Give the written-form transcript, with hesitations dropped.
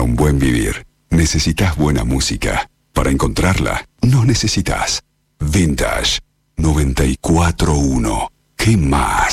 un buen vivir, necesitas buena música. Para encontrarla, no necesitas. Vintage 94.1. ¿Qué más?